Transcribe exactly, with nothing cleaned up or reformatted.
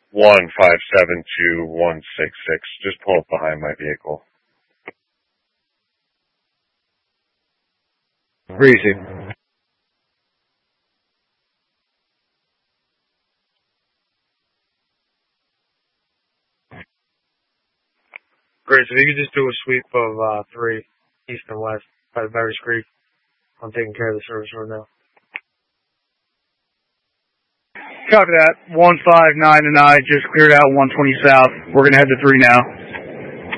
one five seven two one six six. Just pull up behind my vehicle. Breezy. Great, so if you could just do a sweep of uh, three, east and west, by the Berries Creek. I'm taking care of the service road now. Copy that. one five nine and I just cleared out one twenty south. We're going to head to three now.